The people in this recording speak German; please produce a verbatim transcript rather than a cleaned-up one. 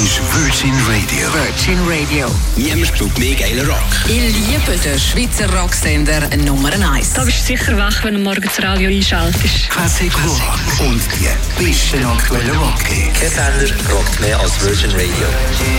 ist Virgin Radio. Virgin Radio. Niemand spielt mehr geilen Rock. Ich liebe den Schweizer Rocksender Nummer eins. Da bist du sicher wach, wenn du morgens das Radio einschaltest. Classic Rock und die besten aktuellen Rock-Hits. Kein Sender rockt mehr als Virgin Radio.